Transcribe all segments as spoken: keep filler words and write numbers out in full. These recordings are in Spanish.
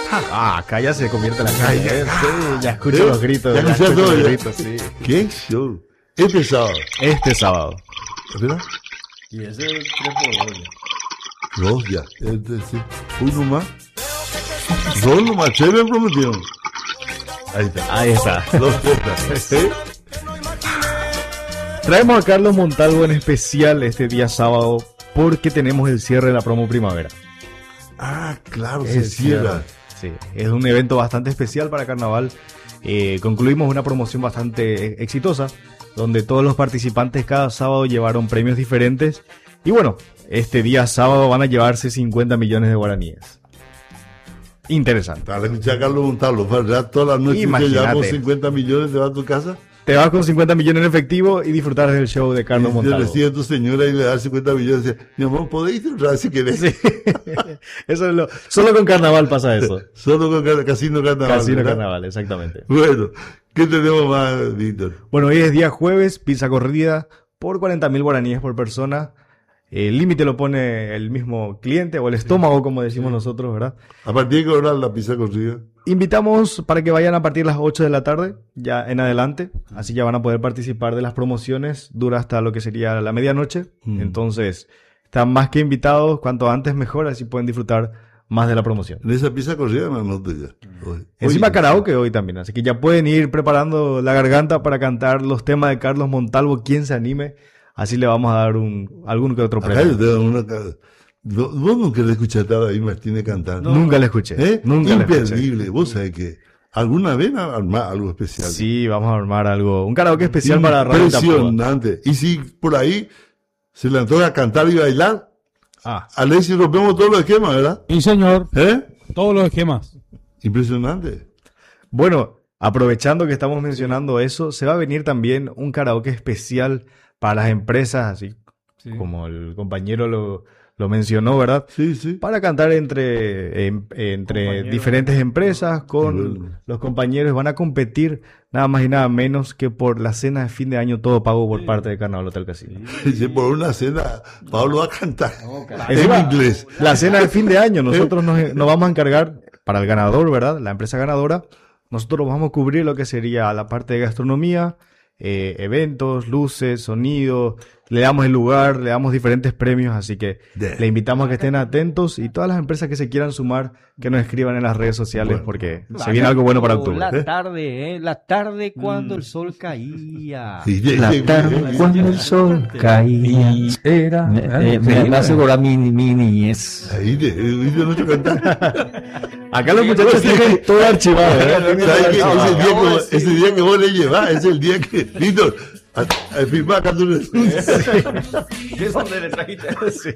Ah, acá ya se convierte la calle. Ya, ¿eh? ya. Sí, ya escucho ¿Eh? los gritos. Ya Ya escuchas escucho todo, los ya. gritos, sí. ¿Qué show? Este sábado, Este sábado. ¿verdad? Y ese es tres por dos. Dos ya. Este, sí. Uno más. Dos nomás. Tres me prometieron. Ahí está. Ahí está. Dos fiestas. ¿Eh? Traemos a Carlos Montalvo en especial este día sábado porque tenemos el cierre de la promo primavera. Ah, claro, se El cierra. Sí, es un evento bastante especial para Carnaval. Eh, concluimos una promoción bastante exitosa, donde todos los participantes cada sábado llevaron premios diferentes. Y bueno, este día sábado van a llevarse cincuenta millones de guaraníes. Interesante. Para escuchar a Carlos Montalvo, ¿verdad? Toda la noche te Imagínate. llevamos cincuenta millones, te vas a tu casa. Te vas con cincuenta millones en efectivo y disfrutar del show de Carlos Y Montalvo. le recibe a tu señora y le da cincuenta millones. Y dice, mi amor, ¿podéis disfrutar si querés? Sí. Eso es lo, solo con Carnaval pasa eso. Solo con Car- Casino Carnaval. Casino ¿verdad? Carnaval, exactamente. Bueno, ¿qué tenemos más, Víctor? Bueno, hoy es día jueves, pizza corrida por cuarenta mil guaraníes por persona. El límite lo pone el mismo cliente o el estómago, como decimos nosotros, ¿verdad? ¿A partir de qué hora la pizza corrida? Invitamos para que vayan a partir de las ocho de la tarde, ya en adelante. Así ya van a poder participar de las promociones. Dura hasta lo que sería la medianoche. Mm. Entonces, están más que invitados. Cuanto antes mejor, así pueden disfrutar más de la promoción. En esa pizza corrida me anoto ya. Hoy. Encima Hoy. karaoke hoy también, así que ya pueden ir preparando la garganta para cantar los temas de Carlos Montalvo, quien se anime, así le vamos a dar un algún que otro Acá premio. yo tengo una... ca- Vos vos nunca le escuchaste a David Martínez cantar. Nunca le escuché, ¿Eh? nunca le escuché. Imperdible. Vos sabés que alguna vez armar algo especial. Sí, vamos a armar algo, un karaoke especial para Radio Itapúa. Impresionante. Y si por ahí se le antoja cantar y bailar, Ah, Alexis, rompemos todos los esquemas, ¿verdad? Sí, señor. ¿Eh? Todos los esquemas. Impresionante. bueno, aprovechando que estamos mencionando eso, se va a venir también un karaoke especial para las empresas, así Sí. como el compañero lo, lo mencionó, ¿verdad? Sí, sí. Para cantar entre, em- entre Compañeros. diferentes empresas con Bueno. los compañeros. Van a competir nada más y nada menos que por la cena de fin de año, todo pago por parte de Carnaval Hotel Casino. Dice, por una cena, Pablo va a cantar. En Encima, inglés. La cena de fin de año, nosotros nos, nos vamos a encargar para el ganador, ¿verdad? La empresa ganadora. Nosotros vamos a cubrir lo que sería la parte de gastronomía, eh, eventos, luces, sonido. Le damos el lugar, le damos diferentes premios, así que De- le invitamos a que estén atentos y todas las empresas que se quieran sumar, que nos escriban en las redes sociales Bueno. porque se viene algo bueno para octubre. La tarde, ¿eh? La tarde cuando el sol caía. Sí, sí, La sí, tarde sí. cuando el sol caía. Era. Me, eh, me, me hace acordar mi, mi niñez. Ahí te, viste nuestro cantar. Acá los muchachos tienen todo archivado, ¿eh? ¿Sabes qué? no, Ese, no, día no, que, sí. ese día que vos le llevás, es el día que, Víctor, a, a firmar acá tu renuncia. ¿De dónde le trajiste? Sí.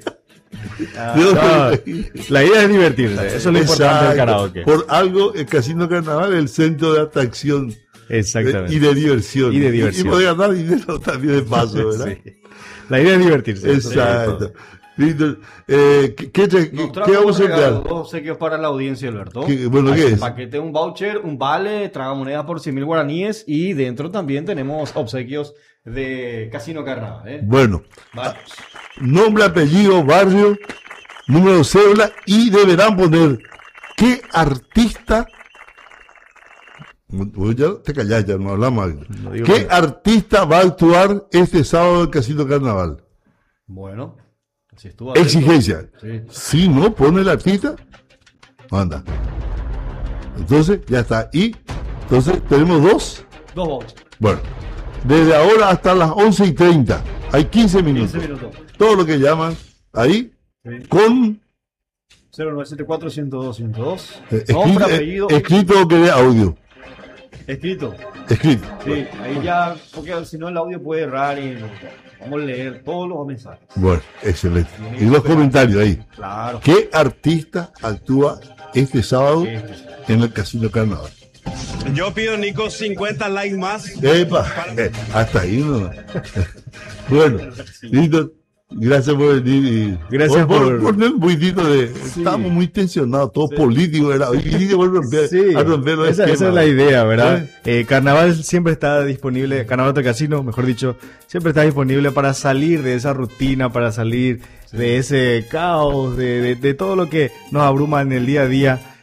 ¿De dónde No, le trajiste? la idea es divertirse, eso es lo importante del Exacto. karaoke. Por algo, el Casino Carnaval es el centro de atracción de- Exactamente. y de diversión. Y de Y, diversión. poder ganar dinero también de paso, ¿verdad? Sí. La idea es divertirse. eso es Exacto. todo. Víctor, eh, ¿qué, qué, te- Nos qué trajo vamos a un regalo, entrar? dos obsequios para la audiencia, Alberto. ¿Qué- bueno, Hay qué un es? paquete, un voucher, un vale, tragamonedas por cien mil guaraníes y dentro también tenemos obsequios de Casino Carnaval. ¿eh? Bueno, Vamos. nombre, apellido, barrio, número de cédula y deberán poner qué artista. Vos ya te callás, ya no hablamos. No digo ¿Qué nada. artista va a actuar este sábado en el Casino Carnaval? Bueno, así estuvo. Alberto. Exigencia. Sí. Si no pone el artista, anda. Entonces, ya está. Y, entonces, tenemos dos. Dos vouchers. Bueno, desde ahora hasta las once y treinta. Hay quince minutos. quince minutos. Todo lo que llaman ahí Sí. con cero nueve siete cuatro, ciento dos, ciento dos. eh, Nombre, escrito, apellido. eh, escrito o que audio. Escrito. Escrito. Sí, ahí ya, porque si no el audio puede errar y vamos a leer todos los mensajes. Bueno, excelente. Y los comentarios ahí. Claro. ¿Qué artista actúa este sábado Este. en el Casino Carnaval? Yo pido, Nico, cincuenta likes más. Epa, eh, hasta ahí no. Bueno, listo. Gracias por venir. Y Gracias por, por- por poner un poquitito de. Estamos muy tensionados, todo político. Era, hoy viniste por romper, Sí, a romper los esa, esa es esquemas. la idea, ¿verdad? ¿Eh? Eh, Carnaval siempre está disponible, Carnaval del Casino, mejor dicho, siempre está disponible para salir de esa rutina, para salir de ese caos, de, de- de todo lo que nos abruma en el día a día.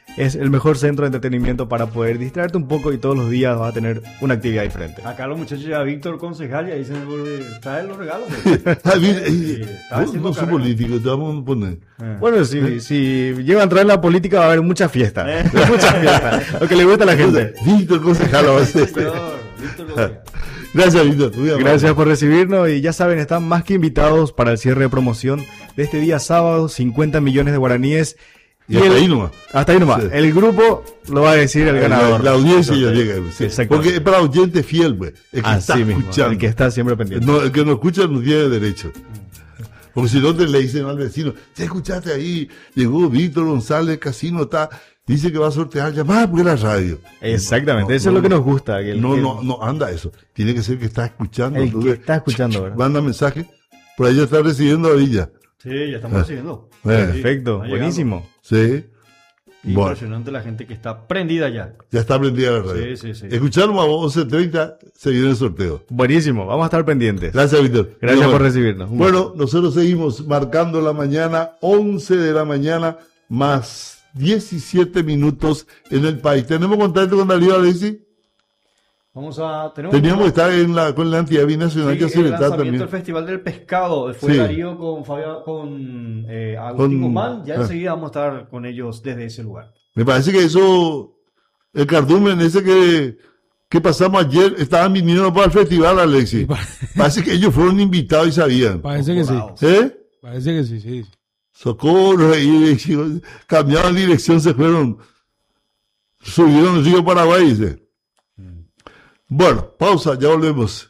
es el mejor centro de entretenimiento para poder distraerte un poco y todos los días vas a tener una actividad diferente. Acá los muchachos ya Víctor concejal ya dicen, trae los regalos. Pues. Ah, mira, Sí, eh, estaba vos haciendo no sos carrera. político, te vamos a poner. Eh. Bueno, si, si llegan a entrar en la política va a haber muchas fiestas. Muchas fiestas. Lo que le gusta a la gente. Víctor Concejal, va a ser. Señor, Víctor Gobea. Gracias, Víctor. Muy amable. Gracias por recibirnos y ya saben, están más que invitados para el cierre de promoción de este día sábado, cincuenta millones de guaraníes. Y hasta el- ahí nomás. Hasta ahí nomás. Sí. El grupo lo va a decir el La, ganador. la audiencia ya llega. Sí. Exactamente. Porque es para oyente fiel, pues. El que Así está mismo, escuchando. el que está siempre pendiente. No, el que no escucha no tiene derecho. Porque si no te le dicen al vecino, ¿te escuchaste ahí? Llegó Víctor González, Casino está, dice que va a sortear llamada porque la radio. Exactamente, No, eso no, es lo que no. nos gusta. Que el, No, que- no, no anda eso. Tiene que ser que está escuchando. El Tú que ves, está escuchando, ¿verdad? manda mensaje. Por ahí ya está recibiendo a Villa. Sí, ya estamos recibiendo. Bueno, Perfecto, va llegando. buenísimo. sí. Bueno, Impresionante la gente que está prendida ya. ya está prendida la radio. Sí, sí, sí. Escucharon a once treinta, se viene el sorteo. Buenísimo, vamos a estar pendientes. Gracias, Víctor. Gracias Muy por bueno. recibirnos. Un Bueno, nosotros seguimos marcando la mañana, once de la mañana, más diecisiete minutos en el país. ¿Tenemos contacto con Darío Alessi? Vamos a tener Teníamos que estar en la, con la entidad binacional que Sí, se el le está lanzamiento también. del Festival del Pescado. Fue Sí. Darío con Fabio, con eh, Agustín Con- Guzmán. Ya ah. enseguida vamos a estar con ellos desde ese lugar. Me parece que eso, el cardumen ese que, que pasamos ayer, estaban viniendo para el festival, Alexis. Parece que ellos fueron invitados y sabían. Parece que sí. Morados. ¿Eh? Parece que sí, sí. Socorro, y, y- cambiaron de dirección, se fueron, subieron el río Paraguay, dice. Bueno, pausa, ya volvemos.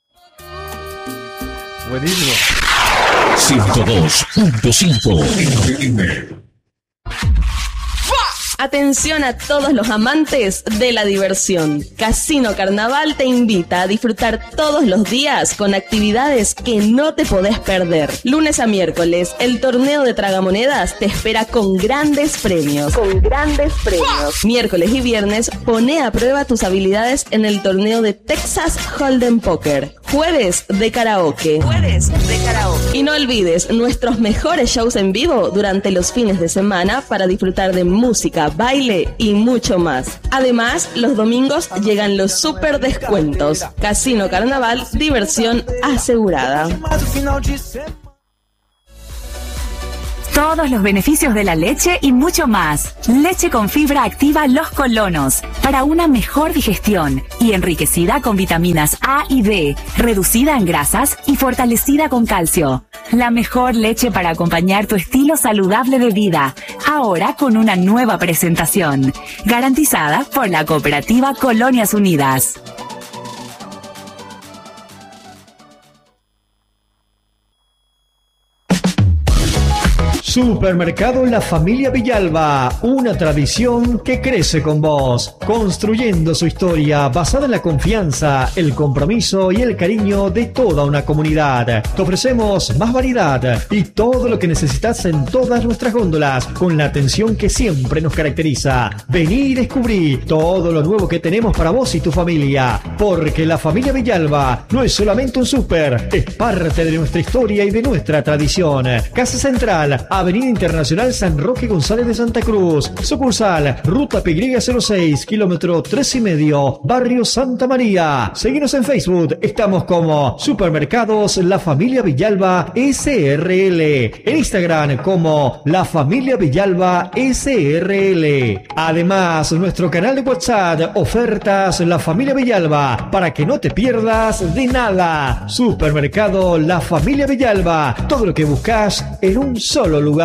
Buenísimo. ciento dos punto cinco. Atención a todos los amantes de la diversión. Casino Carnaval te invita a disfrutar todos los días con actividades que no te podés perder. Lunes a miércoles, el torneo de tragamonedas te espera con grandes premios. Con grandes premios. Miércoles y viernes, pone a prueba tus habilidades en el torneo de Texas Hold'em Poker. Jueves de karaoke. Jueves de karaoke. Y no olvides nuestros mejores shows en vivo durante los fines de semana para disfrutar de música, baile y mucho más. Además, los domingos llegan los super descuentos. Casino Carnaval, diversión asegurada. Todos los beneficios de la leche y mucho más. Leche con fibra activa Los Colonos para una mejor digestión y enriquecida con vitaminas A y D, reducida en grasas y fortalecida con calcio. La mejor leche para acompañar tu estilo saludable de vida, ahora con una nueva presentación, garantizada por la cooperativa Colonias Unidas. Supermercado La Familia Villalba, una tradición que crece con vos, construyendo su historia basada en la confianza, el compromiso y el cariño de toda una comunidad. Te ofrecemos más variedad y todo lo que necesitas en todas nuestras góndolas, con la atención que siempre nos caracteriza. Vení y descubrí todo lo nuevo que tenemos para vos y tu familia, porque La Familia Villalba no es solamente un súper, es parte de nuestra historia y de nuestra tradición. Casa Central, Avenida Internacional San Roque González de Santa Cruz. Sucursal, Ruta P Y cero seis, kilómetro tres y medio, Barrio Santa María. Seguinos en Facebook, estamos como Supermercados La Familia Villalba S R L. En Instagram como La Familia Villalba S R L. Además, nuestro canal de WhatsApp, Ofertas La Familia Villalba, para que no te pierdas de nada. Supermercado La Familia Villalba, todo lo que buscas en un solo lugar.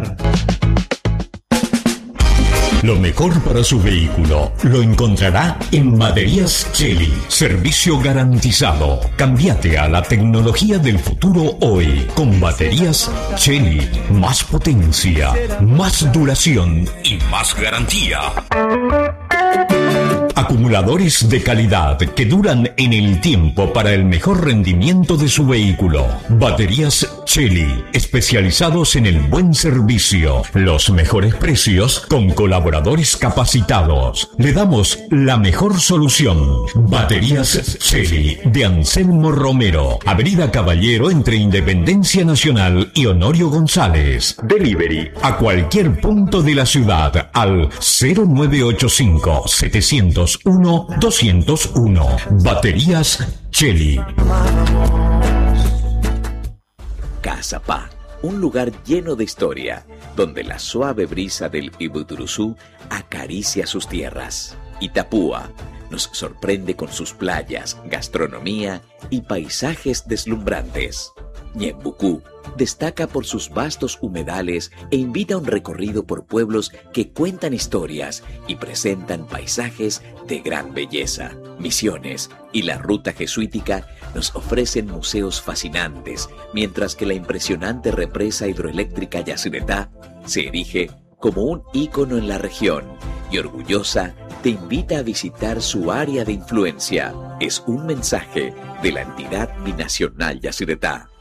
Lo mejor para su vehículo lo encontrará en Baterías Cheli. Servicio garantizado. Cámbiate a la tecnología del futuro hoy con Baterías Cheli. Más potencia, más duración y más garantía. Acumuladores de calidad que duran en el tiempo para el mejor rendimiento de su vehículo. Baterías Cheli, especializados en el buen servicio, los mejores precios con colaboradores capacitados. Le damos la mejor solución. Baterías Cheli de Anselmo Romero, Avenida Caballero entre Independencia Nacional y Honorio González. Delivery a cualquier punto de la ciudad al cero nueve ocho cinco, setecientos uno, doscientos uno. Baterías Cheli. Cazapá, un lugar lleno de historia, donde la suave brisa del Ibuturuzú acaricia sus tierras. Itapúa nos sorprende con sus playas, gastronomía y paisajes deslumbrantes. Ñembucú destaca por sus vastos humedales e invita a un recorrido por pueblos que cuentan historias y presentan paisajes de gran belleza. Misiones y la ruta jesuítica nos ofrecen museos fascinantes, mientras que la impresionante represa hidroeléctrica Yacyretá se erige como un ícono en la región y orgullosa te invita a visitar su área de influencia. Es un mensaje de la entidad binacional Yacyretá.